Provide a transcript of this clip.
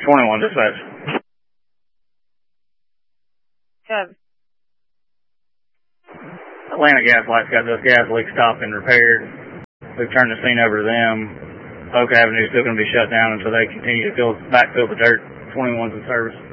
21, dispatch. Good. Atlanta Gas Light's got this gas leak stopped and repaired. We've turned the scene over to them. Oak Avenue is still going to be shut down until they continue to backfill the dirt. 21's in service.